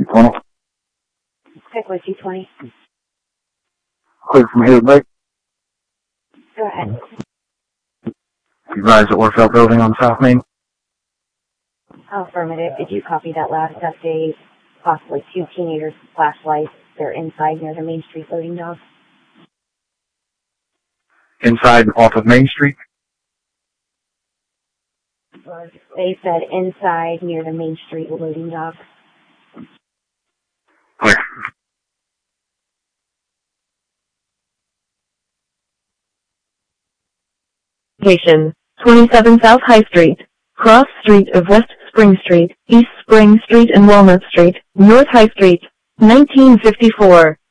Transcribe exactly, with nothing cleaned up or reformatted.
twenty. Pickwood two twenty. Clear from Hayward Lake. Go ahead. You rise at Orfeld Building on South Main. Affirmative. Did you copy that last update? Possibly two teenagers with flashlights. They're inside near the Main Street loading dock. Inside off of Main Street. They said inside near the Main Street loading dock. Clear. Location, twenty-seven South High Street, cross street of West Spring Street, East Spring Street and Walnut Street, North High Street, nineteen fifty-four.